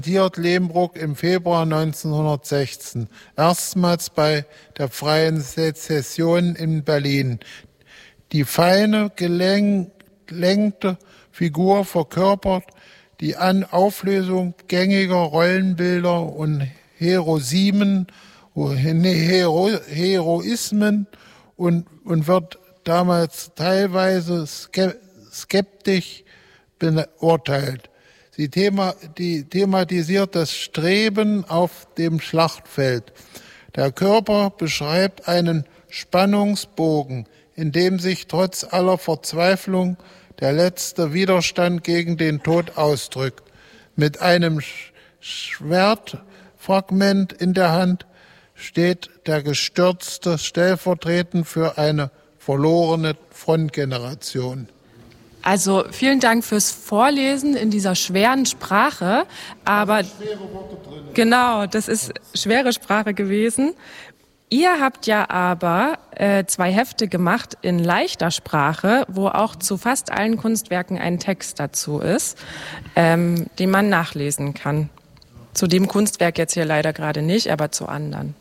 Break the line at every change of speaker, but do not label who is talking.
Diert Lehmbruck im Februar 1916, erstmals bei der Freien Sezession in Berlin. Die feine, gelenkte Figur verkörpert die Auflösung gängiger Rollenbilder und Heroismen und wird damals teilweise skeptisch beurteilt. Sie thematisiert das Streben auf dem Schlachtfeld. Der Körper beschreibt einen Spannungsbogen, in dem sich trotz aller Verzweiflung der letzte Widerstand gegen den Tod ausdrückt. Mit einem Schwertfragment in der Hand steht der Gestürzte stellvertretend für eine verlorene Frontgeneration.
Also vielen Dank fürs Vorlesen in dieser schweren Sprache. Aber
schwere Worte drin.
Genau, das ist schwere Sprache gewesen. Ihr habt ja aber 2 Hefte gemacht in leichter Sprache, wo auch zu fast allen Kunstwerken ein Text dazu ist, den man nachlesen kann. Zu dem Kunstwerk jetzt hier leider gerade nicht, aber zu anderen.